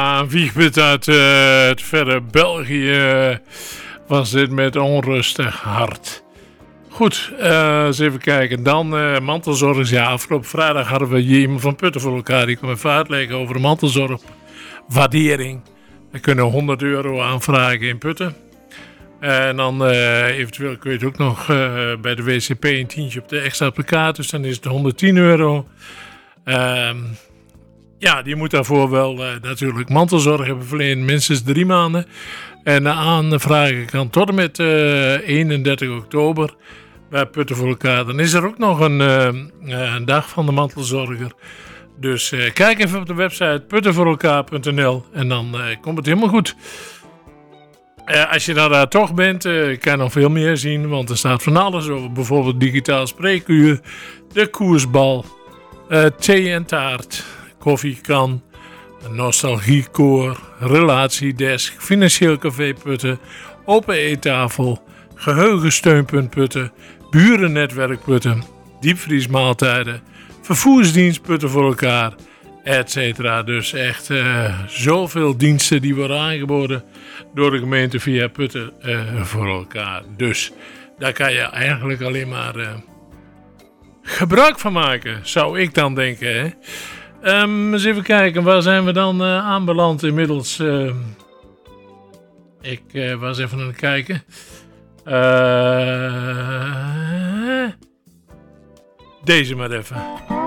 Een wiegpunt uit het verre België was dit met Onrustig Hart. Goed, eens even kijken. Dan mantelzorgers. Ja, afgelopen vrijdag hadden we hier iemand van Putten voor elkaar. Die kwam even uitleggen over de mantelzorgwaardering. We kunnen €100 aanvragen in Putten. En dan eventueel kun je het ook nog bij de WCP een tientje op de extra plakkaat. Dus dan is het €110. Ja, die moet daarvoor wel natuurlijk mantelzorg hebben verleend, minstens 3 maanden. En de aanvragen kan tot en met 31 oktober bij Putten voor elkaar. Dan is er ook nog een dag van de mantelzorger. Dus kijk even op de website puttenvoorelkaar.nl en dan komt het helemaal goed. Als je daar toch bent, kan je nog veel meer zien, want er staat van alles over. Bijvoorbeeld digitaal spreekuur, de koersbal, thee en taart, koffiekan, een nostalgiekoor, relatiedesk, financieel café Putten, open eettafel, geheugensteunpunt Putten, burennetwerk Putten, diepvriesmaaltijden, vervoersdienst Putten voor elkaar, etc. Dus echt zoveel diensten die worden aangeboden door de gemeente via Putten voor elkaar. Dus daar kan je eigenlijk alleen maar gebruik van maken, zou ik dan denken. Hè? Eens even kijken, waar zijn we dan aanbeland inmiddels? Ik was even aan het kijken. Deze maar even.